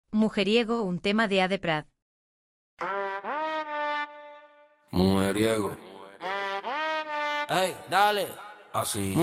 Mujeriego, un tema de Ade Prat. Mujeriego. Ey, dale. Así.